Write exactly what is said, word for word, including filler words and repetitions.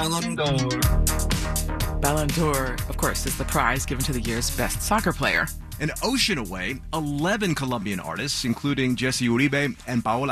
Ballon d'Or. Ballon d'Or, of course, is the prize given to the year's best soccer player. An ocean away, eleven Colombian artists, including Jesse Uribe and Paola